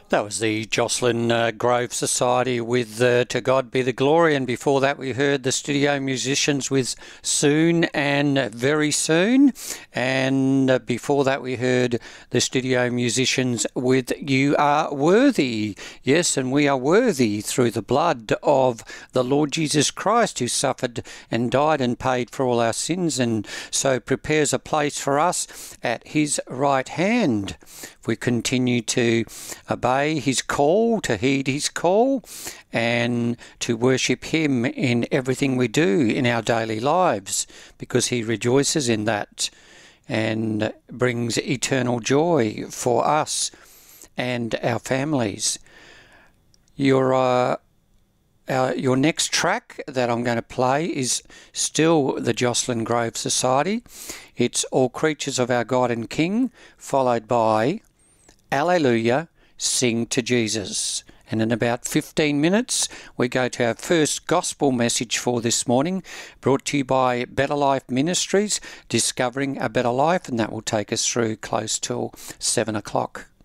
That was the Jocelyn Grove Society with To God Be the Glory, and before that we heard the studio musicians with Soon and Very Soon, and before that we heard the studio musicians with You Are Worthy. Yes, and we are worthy through the blood of the Lord Jesus Christ, who suffered and died and paid for all our sins, and so prepares a place for us at his right hand. We continue to obey his call, to heed his call, and to worship him in everything we do in our daily lives, because he rejoices in that and brings eternal joy for us and our families. Your next track that I'm going to play is still the Jocelyn Grove Society. It's All Creatures of Our God and King, followed by Alleluia, Sing to Jesus. And in about 15 minutes, we go to our first gospel message for this morning, brought to you by Better Life Ministries, Discovering a Better Life, and that will take us through close till 7 o'clock.